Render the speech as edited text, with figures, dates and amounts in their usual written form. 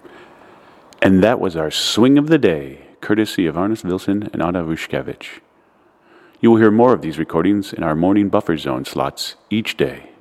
And that was our Swing of the Day, courtesy of Arnis Wilson and Anna Vushkevich. You will hear more of these recordings in our morning buffer zone slots each day.